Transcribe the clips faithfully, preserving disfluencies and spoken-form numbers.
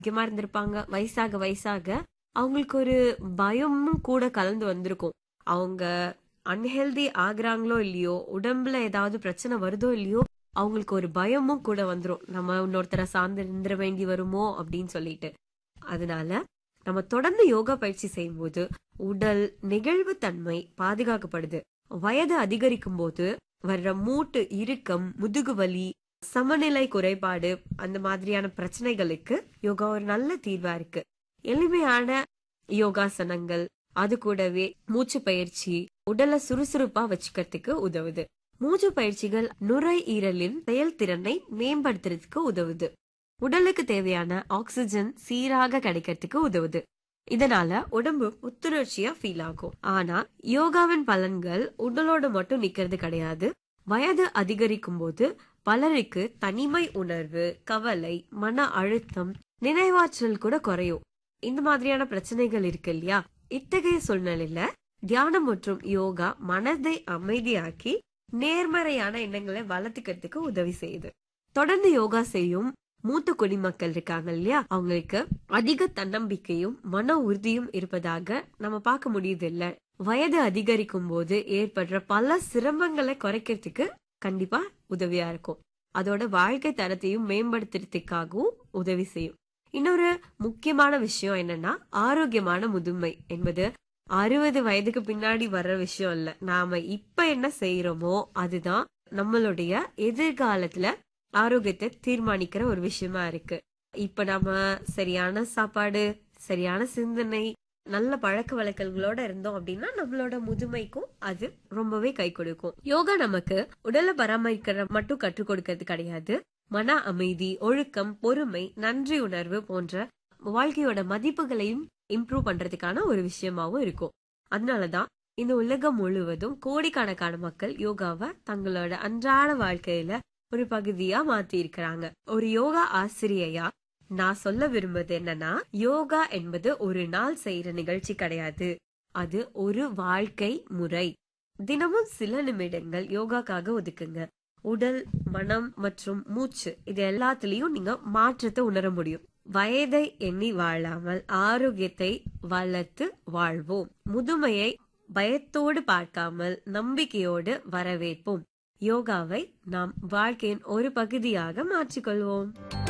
முக்கியமா இருந்திருப்பாங்க. வயசாக வயசாக அவங்களுக்கு ஒரு பயமும் கூட கலந்து வந்திருக்கும். அவங்க அன்ஹெல்தி ஆகுறாங்களோ இல்லையோ, உடம்புல ஏதாவது பிரச்சனை வருதோ இல்லையோ, அவங்களுக்கு ஒரு பயமும் கூட வந்துரும். நம்ம இன்னொருத்தரை சார்ந்து இருந்துட வேண்டி வருமோ அப்படின்னு சொல்லிட்டு. அதனால நம்ம தொடர்ந்து யோகா பயிற்சி செய்யும்போது உடல் நெகிழ்வு தன்மை பாதுகாக்கப்படுது. வயது அதிகரிக்கும் போது வர்ற மூட்டு இறுக்கம், முதுகு வலி, சமநிலை குறைபாடு அந்த மாதிரியான பிரச்சனைகளுக்கு யோகா ஒரு நல்ல தீர்வா இருக்கு. எளிமையான யோகாசனங்கள், அது கூடவே மூச்சு பயிற்சி உடலை சுறுசுறுப்பா வச்சுக்கிறதுக்கு உதவுது. மூச்சு பயிற்சிகள் நுரையீரலின் செயல்திறனை மேம்படுத்துறதுக்கு உதவுது. உடலுக்கு தேவையான ஆக்சிஜன் சீராக கிடைக்கிறதுக்கு உதவுது. இதனால உடம்பு புத்துணர்ச்சியா ஃபீல் ஆகும். ஆனா யோகாவின் பலன்கள் உடலோட மட்டும் நிக்கிறது கிடையாது. வயது அதிகரிக்கும் போது பலருக்கு தனிமை உணர்வு, கவலை, மன அழுத்தம், நினைவாற்றல் கூட குறையும். இந்த மாதிரியான பிரச்சனைகள் இருக்கு இல்லையா? இத்தகைய சூழ்நிலையில தியானம் மற்றும் யோகா மனதை அமைதியாக்கி நேர்மறையான எண்ணங்களை வளர்த்துக்கிறதுக்கு உதவி செய்யுது. தொடர்ந்து யோகா செய்யும் மூத்த குடிமக்கள் இருக்காங்க இல்லையா, அவங்களுக்கு அதிக தன்னம்பிக்கையும் மன உறுதியும் இருப்பதாக நம்ம பார்க்க முடியுது இல்ல. வயது அதிகரிக்கும் போது ஏற்படுற பல சிரமங்களை குறைக்கிறதுக்கு கண்டிப்பா உதவியா இருக்கும். அதோட வாழ்க்கை தரத்தையும் மேம்படுத்துறதுக்காகவும் உதவி செய்யும். இன்னொரு முக்கியமான விஷயம் என்னன்னா, ஆரோக்கியமான முதுமை என்பது அறுபது வயதுக்கு பின்னாடி வர்ற விஷயம் இல்ல. நாம இப்ப என்ன செய்யறோமோ அதுதான் நம்மளுடைய எதிர்காலத்துல ஆரோக்கியத்தை தீர்மானிக்கிற ஒரு விஷயமா இருக்கு. இப்ப நம்ம சரியான சாப்பாடு, சரியான சிந்தனை, நல்ல பழக்க வழக்கங்களோட இருந்தோம் அப்படின்னா நம்மளோட முதுமைக்கும் அது ரொம்பவே கை கொடுக்கும். யோகா நமக்கு உடலை பராமரிக்கிற மட்டும் கற்றுக் கொடுக்கறது கிடையாது. மன அமைதி, ஒழுக்கம், பொறுமை, நன்றி உணர்வு போன்ற வாழ்க்கையோட மதிப்புகளையும் இம்ப்ரூவ் பண்றதுக்கான ஒரு விஷயமாவும் இருக்கும். அதனாலதான் இந்த உலகம் முழுவதும் கோடிக்கணக்கான மக்கள் யோகாவை தங்களோட அன்றாட வாழ்க்கையில ஒரு பகுதியா மாத்தி இருக்கிறாங்க. ஒரு யோகா ஆசிரியையா நான் சொல்ல விரும்புவது என்னன்னா, யோகா என்பது ஒரு நாள் செய்யற நிகழ்ச்சி கிடையாது. அது ஒரு வாழ்க்கை முறை. தினமும் சில நிமிடங்கள் யோகாக்காக ஒதுக்குங்க. உடல், மனம் மற்றும் மூச்சு இது எல்லாத்துலயும் நீங்க மாற்றத்தை உணர முடியும். வயதை எண்ணி வாழாமல் ஆரோக்கியத்தை வளர்த்து வாழ்வோம். முதுமையை பயத்தோடு பார்க்காமல் நம்பிக்கையோடு வரவேற்போம். யோகாவை நாம் வாழ்க்கையின் ஒரு பகுதியாக மாற்றிக்கொள்வோம்.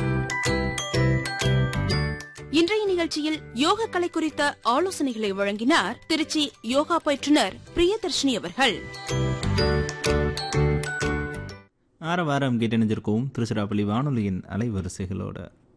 இன்றைய நிகழ்ச்சியில் யோக கலை குறித்த ஆலோசனைகளை வழங்கினார் திருச்சி யோகா பயிற்றுனர் பிரியதர்ஷினி அவர்கள். ஆற வாரம் கேட்டணிஞ்சிருக்கோம் திருச்சிராப்பள்ளி வானொலியின் அலைவரிசைகளோட.